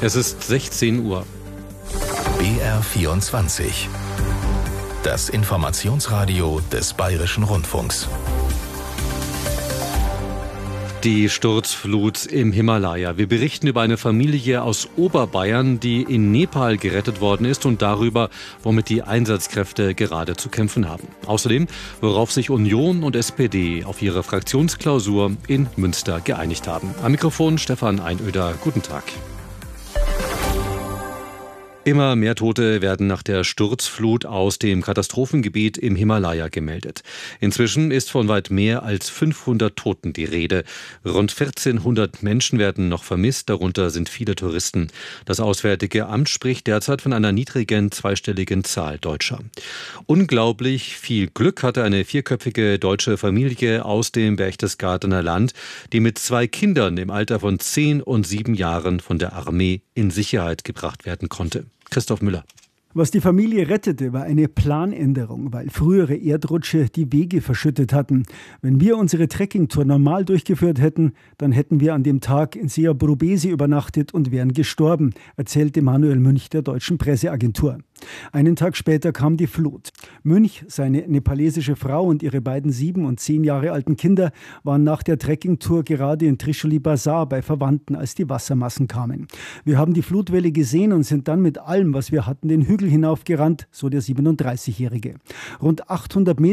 Es ist 16 Uhr. BR24. Das Informationsradio des Bayerischen Rundfunks. Die Sturzflut im Himalaya. Wir berichten über eine Familie aus Oberbayern, die in Nepal gerettet worden ist und darüber, womit die Einsatzkräfte gerade zu kämpfen haben. Außerdem, worauf sich Union und SPD auf ihre Fraktionsklausur in Münster geeinigt haben. Am Mikrofon Stefan Einöder. Guten Tag. Immer mehr Tote werden nach der Sturzflut aus dem Katastrophengebiet im Himalaya gemeldet. Inzwischen ist von weit mehr als 500 Toten die Rede. Rund 1400 Menschen werden noch vermisst, darunter sind viele Touristen. Das Auswärtige Amt spricht derzeit von einer niedrigen zweistelligen Zahl Deutscher. Unglaublich viel Glück hatte eine vierköpfige deutsche Familie aus dem Berchtesgadener Land, die mit 2 Kindern im Alter von 10 und 7 Jahren von der Armee in Sicherheit gebracht werden konnte. Christoph Müller. Was die Familie rettete, war eine Planänderung, weil frühere Erdrutsche die Wege verschüttet hatten. Wenn wir unsere Trekkingtour normal durchgeführt hätten, dann hätten wir an dem Tag in Seabrobesi übernachtet und wären gestorben, erzählte Manuel Münch der deutschen Presseagentur. Einen Tag später kam die Flut. Münch, seine nepalesische Frau und ihre beiden 7 und 10 Jahre alten Kinder waren nach der Trekkingtour gerade in Trishuli Bazar bei Verwandten, als die Wassermassen kamen. Wir haben die Flutwelle gesehen und sind dann mit allem, was wir hatten, den Hügel hinaufgerannt, so der 37-Jährige. Rund 800 Meter